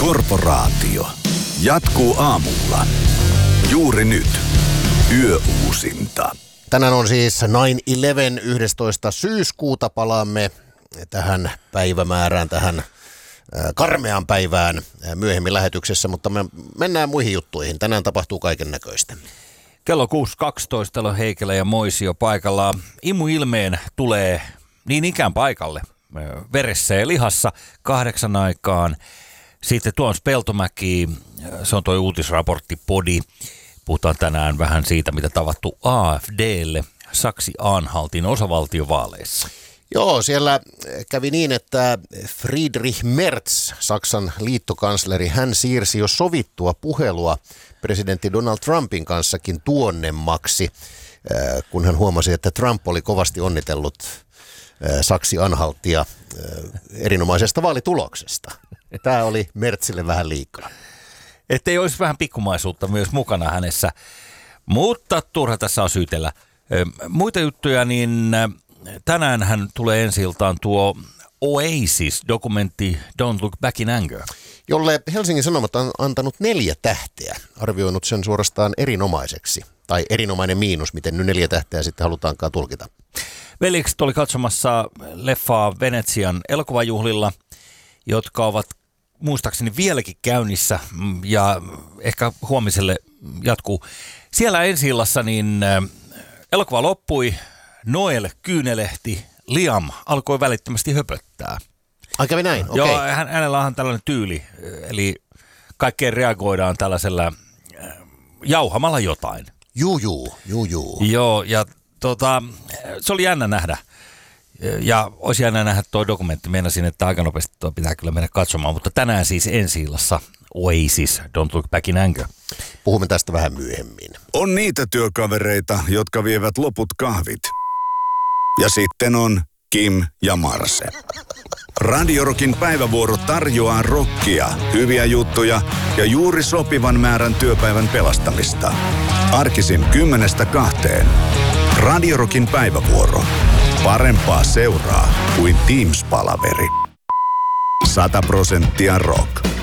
Korporaatio jatkuu aamulla. Juuri nyt. Yöuusinta. Tänään on siis 9/11, 11. syyskuuta. Palaamme tähän päivämäärään, tähän karmeaan päivään myöhemmin lähetyksessä, mutta me mennään muihin juttuihin. Tänään tapahtuu kaiken näköistä. Kello 6.12, täällä on Heikelä ja Moisio paikalla. Imu Ilmeen tulee niin ikään paikalle veressä ja lihassa 8 aikaan. Sitten Tuomas Peltomäki, se on tuo uutisraporttipodi. Puhutaan tänään vähän siitä, mitä tavattu AfDlle Saksi-Anhaltin osavaltiovaaleissa. Joo, siellä kävi niin, että Friedrich Merz, Saksan liittokansleri, hän siirsi jo sovittua puhelua presidentti Donald Trumpin kanssakin tuonnemmaksi, kun hän huomasi, että Trump oli kovasti onnitellut Saksi-Anhaltia erinomaisesta vaalituloksesta. Tämä oli Merzille vähän liikaa. Ettei olisi vähän pikkumaisuutta myös mukana hänessä, mutta turha tässä on syytellä. Muita juttuja, niin tänään hän tulee ensi-iltaan tuo Oasis-dokumentti Don't Look Back in Anger, jolle Helsingin Sanomat on antanut 4 tähteä, arvioinut sen suorastaan erinomaiseksi. Tai erinomainen miinus, miten nyt 4 tähteä sitten halutaankaan tulkita. Veljekset oli katsomassa leffaa Venetsian elokuvajuhlilla, jotka ovat muistaakseni vieläkin käynnissä ja ehkä huomiselle jatkuu. Siellä ensi-illassa niin elokuva loppui, Noel kyynelehti, Liam alkoi välittömästi höpöttää. Ai kävi näin, okei. Joo, hänellä on tällainen tyyli, eli kaikkeen reagoidaan tällaisella jauhamalla jotain. Juu. Joo, ja se oli jännä nähdä. Ja olisi jännä nähdä tuo dokumentti. Meinasin, että aika nopeasti tuo pitää kyllä mennä katsomaan, mutta tänään siis ensi-illassa Oasis, Don't Look Back in Anger. Puhumme tästä vähän myöhemmin. On niitä työkavereita, jotka vievät loput kahvit. Ja sitten on Kim ja Marse. Radio Rockin päivävuoro tarjoaa rockia, hyviä juttuja ja juuri sopivan määrän työpäivän pelastamista. Arkisin 10-2. Radio Rockin päivävuoro. Parempaa seuraa kuin Teams-palaveri. 100% rock.